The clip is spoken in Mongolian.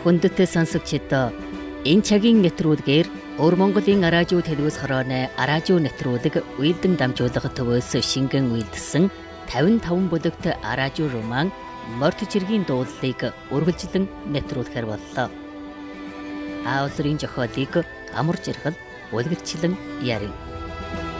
Хүндэт сонсогчид энэ цагийн нэвтрүүлгээр Өр Монголын араажуу телевиз хорооны араажуу нэвтрүүлэг уйлдан дамжуулах төвөөс шингэн уйлдсан 55 бүлэгт араажуу роман Морт чиргийн дуулалыг үргэлжлэн нэвтрүүлэхээр боллоо. Аавсрын зохиолыг амар жаргал үлгэрчлэн ярив.